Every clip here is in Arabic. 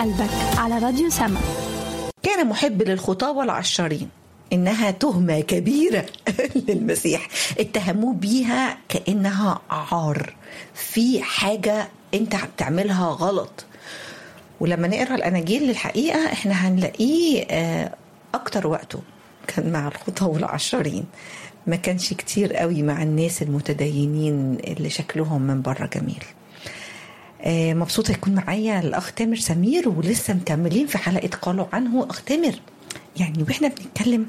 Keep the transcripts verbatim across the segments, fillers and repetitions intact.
قلبك على راديو سما. كان محب للخطاة والعشارين إنها تهمة كبيرة للمسيح، اتهموه بيها كأنها عار، في حاجة انت بتعملها غلط. ولما نقرأ الأناجيل للحقيقة احنا هنلاقيه أكتر وقته كان مع الخطاة والعشارين، ما كانش كتير قوي مع الناس المتدينين اللي شكلهم من بره جميل. مبسوطة يكون معايا الأخ تامر سمير، ولسه مكملين في حلقة قالوا عنه. أخ تامر، يعني وإحنا بنتكلم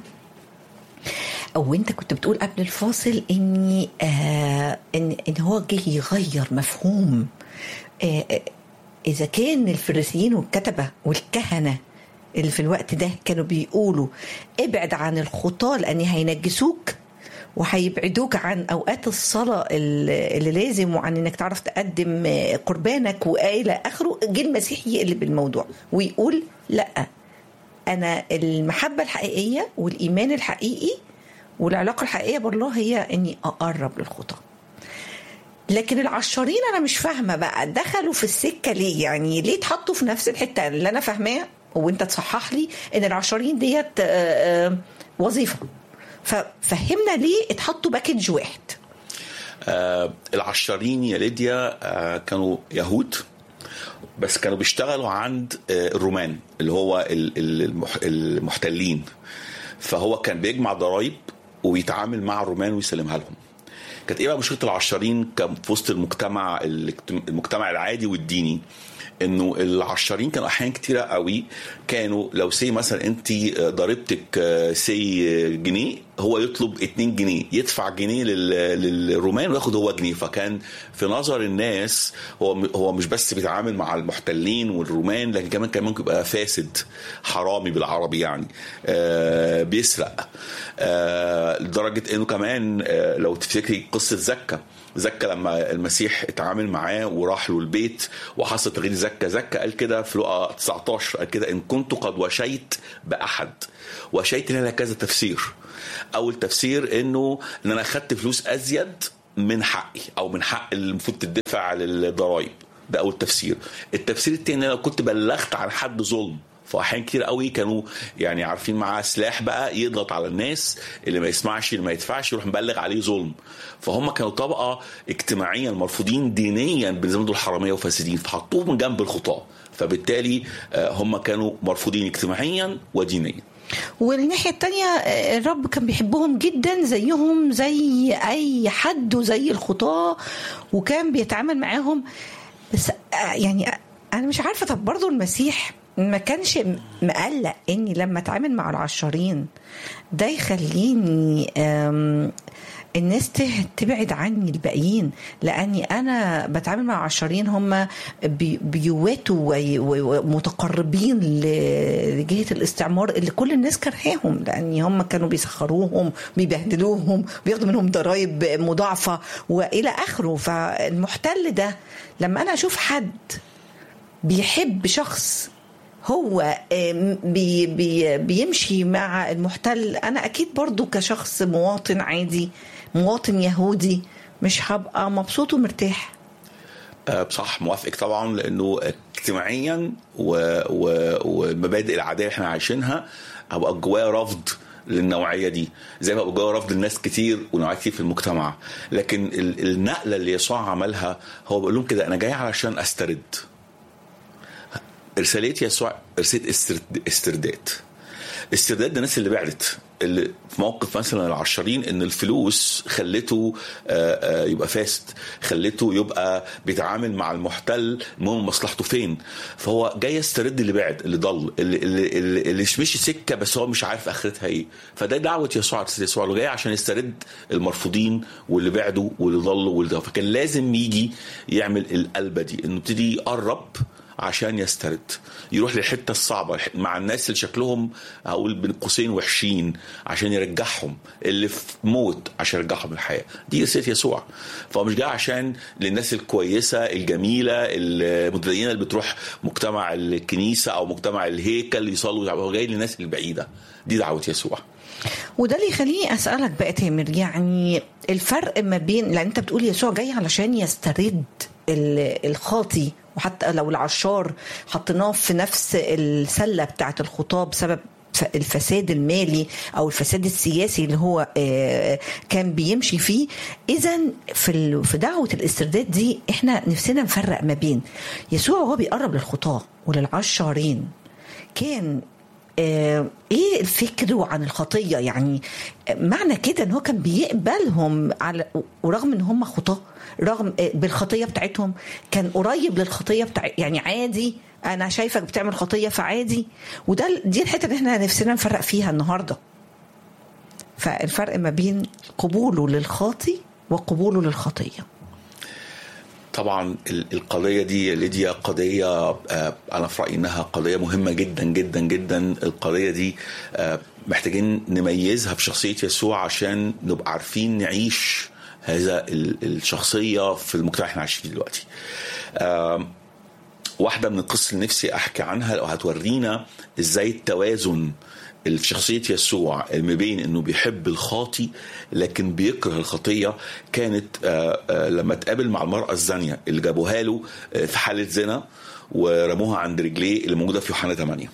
أو أنت كنت بتقول قبل الفاصل إني آه إن, إن هو جه يغير مفهوم آه إذا كان الفريسيين والكتبة والكهنة اللي في الوقت ده كانوا بيقولوا ابعد عن الخطاة لأن هينجسوك وهيبعدوك عن أوقات الصلاة اللي لازم وعن إنك تعرف تقدم قربانك وإلى آخره، جه المسيح يقلب الموضوع ويقول لأ، أنا المحبة الحقيقية والإيمان الحقيقي والعلاقة الحقيقية بالله هي إني أقرب للخطاة. لكن العشارين أنا مش فاهمة بقى دخلوا في السكة ليه، يعني ليه تحطوا في نفس الحتة اللي أنا فاهماه وإنت تصحح لي إن العشارين ديت وظيفة، ففهمنا ليه اتحطوا باكج واحد. آه العشارين يا ليديا آه كانوا يهود، بس كانوا بيشتغلوا عند آه الرومان اللي هو المح المحتلين، فهو كان بيجمع ضرائب ويتعامل مع الرومان ويسلمها لهم. كانت ايه بقى مشكله العشارين كان في وسط المجتمع المجتمع العادي والديني؟ انه العشارين كانوا احيان كتيره قوي كانوا لو سي مثلا انت ضريبتك سي جنيه، هو يطلب اتنين جنيه، يدفع جنيه للرومان وياخد هو جنيه. فكان في نظر الناس هو هو مش بس بيتعامل مع المحتلين والرومان، لكن كمان كان ممكن يبقى فاسد، حرامي بالعربي يعني، آه بيسرق. آه لدرجه انه كمان آه لو تفتكري قصه زكا زكا لما المسيح اتعامل معاه وراح له البيت وحصل تغيير زكا زكا قال كده في لقا تسعتاشر، قال كده إن كنت قد وشيت بأحد. وشيت لها كذا تفسير. أول تفسير إنه إن أنا أخدت فلوس أزيد من حقي أو من حق المفروض تدفع للضرائب، ده أول تفسير. التفسير التاني لو كنت بلغت عن حد ظلم، فأحيان كتير قوي كانوا يعني عارفين معاه سلاح بقى يضغط على الناس، اللي ما يسمعش اللي ما يدفعش يروح مبلغ عليه ظلم. فهم كانوا طبقة اجتماعيا مرفوضين دينيا بالنسبة دول حرامية وفاسدين، فحطوه من جنب الخطاة، فبالتالي هم كانوا مرفوضين اجتماعيا ودينيا. والناحية التانية الرب كان بيحبهم جدا زيهم زي أي حد وزي الخطاة، وكان بيتعامل معاهم. بس يعني أنا مش عارفة، طب برضو المسيح ما كانش مقلق اني لما اتعامل مع العشارين ده يخليني الناس تبعد عني الباقيين، لاني انا بتعامل مع عشارين هم بيواتوا ومتقربين لجهة الاستعمار اللي كل الناس كرهاهم، لان هم كانوا بيسخروهم بيبهدلوهم بياخدوا منهم ضرائب مضاعفة والى اخره. فالمحتل ده لما انا اشوف حد بيحب شخص هو بي بي بيمشي مع المحتل، أنا أكيد برضو كشخص مواطن عادي مواطن يهودي مش هبقى مبسوط ومرتاح. بصح موافقك طبعا، لأنه اجتماعيا ومبادئ العادية احنا عايشينها هبقى جوايا رفض للنوعية دي، زي ما بقى جوايا رفض للناس كتير ونوعيات كتير في المجتمع. لكن النقلة اللي يسوع عملها هو بقول لهم كده أنا جاي علشان أسترد. رسالة يسوع رسالة استرداد. استرداد الناس اللي بعدت، اللي في موقف مثلا العشرين ان الفلوس خلته يبقى فاسد، خلته يبقى بيتعامل مع المحتل المهم مصلحته فين. فهو جاي يسترد اللي بعد، اللي ضل، اللي, اللي, اللي مش سكة بس هو مش عارف اخرتها ايه. فده دعوة يسوع، رسالة يسوع اللي جاي عشان يسترد المرفوضين واللي بعدوا واللي ضلوا واللي. فكان لازم يجي يعمل القلبة دي، انه ابتدي يقرب عشان يسترد، يروح للحتة الصعبة مع الناس اللي شكلهم هقول بين قوسين وحشين عشان يرجعهم، اللي في موت عشان يرجعهم الحياة. دي رسالة يسوع. فهو مش جاي عشان للناس الكويسة الجميلة المتدينة اللي بتروح مجتمع الكنيسة أو مجتمع الهيكل يصلوا، هو جاي للناس البعيدة. دي دعوة يسوع. وده اللي يخليني أسألك بقى تامر، يعني الفرق ما بين، لأن أنت بتقول يسوع جاي علشان يسترد الخاطي وحتى لو العشار حطيناه في نفس السلة بتاعة الخطاب بسبب الفساد المالي أو الفساد السياسي اللي هو كان بيمشي فيه. إذن في دعوة الاسترداد دي إحنا نفسنا نفرق ما بين يسوع وهو بيقرب للخطاة وللعشارين كان ايه الفكر عن الخطيه. يعني معنى كده ان هو كان بيقبلهم على ورغم ان هم خطاه، رغم بالخطيه بتاعتهم كان قريب للخطيه بتاع، يعني عادي انا شايفك بتعمل خطيه فعادي. وده دي الحته اللي احنا نفسنا نفرق فيها النهارده. فالفرق ما بين قبوله للخاطي وقبوله للخطيه. طبعا القضية دي ليديا قضية أنا في رأيي إنها قضية مهمة جدا جدا جدا. القضية دي محتاجين نميزها في شخصية يسوع عشان نبقى عارفين نعيش هذا الشخصية في المجتمع احنا عايشين دلوقتي. واحدة من القصص اللي نفسي أحكي عنها لو هتورينا إزاي التوازن الشخصية يسوع ما بين انه بيحب الخاطي لكن بيكره الخطية كانت لما تقابل مع المرأة الزانية اللي جابوها له في حالة زنا ورموها عند رجليه اللي موجودة في يوحنا ثمانية.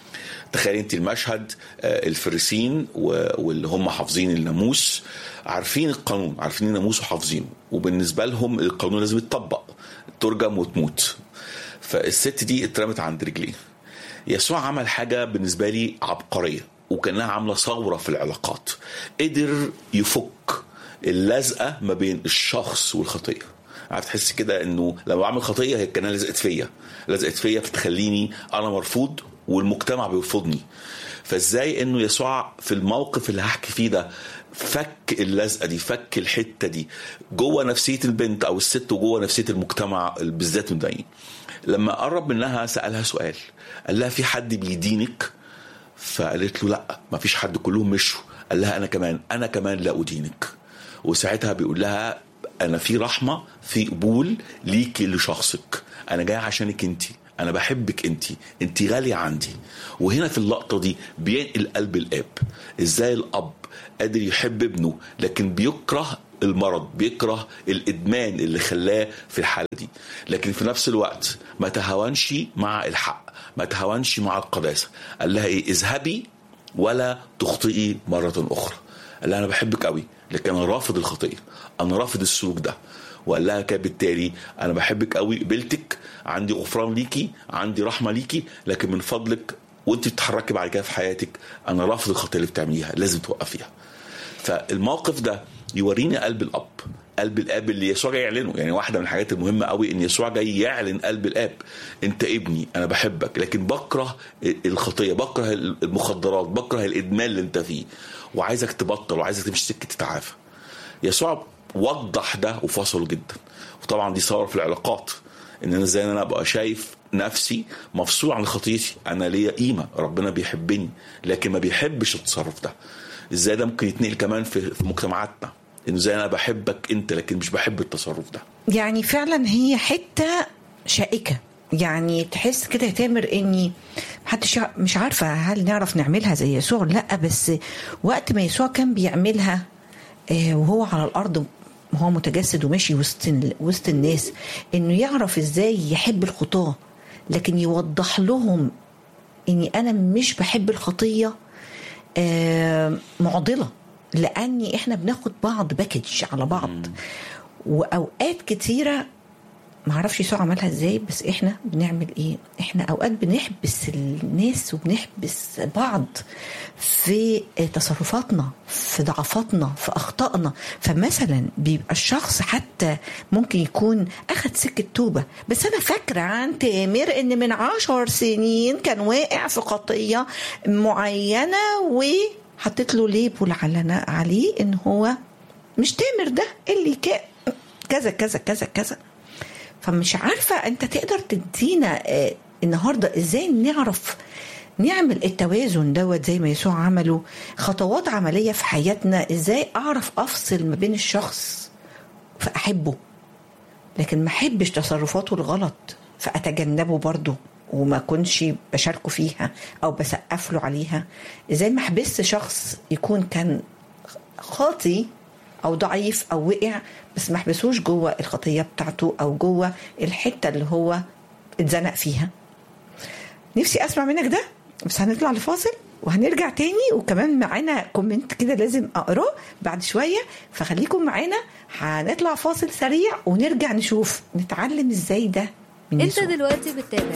تخيلي انت المشهد، الفريسين واللي هم حافظين الناموس عارفين القانون، عارفين الناموس وحافظينه، وبالنسبة لهم القانون لازم يتطبق، ترجم وتموت. فالست دي اترمت عند رجليه. يسوع عمل حاجة بالنسبة لي عبقرية وكانها عاملة ثورة في العلاقات. قدر يفك اللزقة ما بين الشخص والخطية. عارف تحس كده انه لما بعمل خطية هي كانها لزقت فيا لزقت فيا فتخليني انا مرفوض والمجتمع بيرفضني. فازاي انه يسوع في الموقف اللي هحكي فيه ده فك اللزقة دي، فك الحتة دي جوه نفسية البنت او الست وجوه نفسية المجتمع بالذات مدين. لما قرب منها سألها سؤال، قال لها في حد بيدينك؟ فقالت له لا ما فيش حد، كلهم مشوا. قال لها أنا كمان أنا كمان لا أدينك. وساعتها بيقول لها أنا في رحمة في قبول ليكي لشخصك، أنا جاي عشانك انتي، أنا بحبك انتي، انتي غالية عندي. وهنا في اللقطة دي بينقل قلب الأب إزاي الأب قادر يحب ابنه لكن بيكره المرض، بيكره الإدمان اللي خلاه في الحالة دي، لكن في نفس الوقت ما تهاونش مع الحق، ما تهاونش مع القداسة. قال لها إيه؟ اذهبي ولا تخطئي مرة أخرى. قال لها أنا بحبك قوي لكن أنا رافض الخطية، أنا رافض السلوك ده. وقال لها بالتالي أنا بحبك قوي، قبلتك، عندي غفران ليكي، عندي رحمة ليكي، لكن من فضلك وانت بتتحركي بعد كده في حياتك أنا رافض الخطية اللي بتعمليها، لازم توقفيها. فالموقف ده يوريني قلب الأب، قلب الأب اللي يسوع جاي يعلنه. يعني واحدة من الحاجات المهمة قوي إن يسوع جاي يعلن قلب الأب، أنت ابني أنا بحبك لكن بكره الخطية، بكره المخدرات، بكره الإدمان اللي أنت فيه، وعايزك تبطل وعايزك تمشي سكة تتعافى. يسوع وضح ده وفصله جدا. وطبعا دي صار في العلاقات، إن أنا إزاي أنا أبقى شايف نفسي مفصول عن خطيتي، أنا ليا قيمة، ربنا بيحبني لكن ما بيحبش التصرف ده. ازاي ده ممكن يتنقل كمان في مجتمعاتنا، انه زي انا بحبك انت لكن مش بحب التصرف ده. يعني فعلا هي حته شائكه، يعني تحس كده يا تامر اني محدش مش عارفه هل نعرف نعملها زي يسوع لا، بس وقت ما يسوع كان بيعملها وهو على الارض وهو متجسد وماشي وسط وسط الناس، انه يعرف ازاي يحب الخطاه لكن يوضح لهم اني انا مش بحب الخطيه معضلة، لأني إحنا بناخد بعض باكج على بعض. مم. وأوقات كتيرة معرفش يسوع عملها إزاي، بس إحنا بنعمل إيه؟ إحنا أوقات بنحبس الناس وبنحبس بعض في تصرفاتنا، في ضعفاتنا، في أخطائنا. فمثلا بيبقى الشخص حتى ممكن يكون أخد سكة توبة، بس أنا فاكرة عن تامر إن من عشر سنين كان واقع في خطية معينة وحطت له ليبل عليه إن هو مش تامر ده اللي كان كذا كذا كذا كذا. فمش عارفة أنت تقدر تدينا النهاردة إزاي نعرف نعمل التوازن دوت زي ما يسوع عمله، خطوات عملية في حياتنا، إزاي أعرف أفصل ما بين الشخص فأحبه لكن ما أحبش تصرفاته الغلط فأتجنبه برضه وما كنش بشاركه فيها أو بسقف له عليها. إزاي ما أحبس شخص يكون كان خاطي أو ضعيف أو وقع بس ما حبسوش جوه الخطية بتاعته أو جوه الحتة اللي هو اتزنق فيها. نفسي اسمع منك ده، بس هنطلع لفاصل وهنرجع تاني، وكمان معانا كومنت كده لازم اقراه بعد شويه، فخليكم معانا. هنطلع فاصل سريع ونرجع نشوف نتعلم ازاي ده من انت دلوقتي بتتابع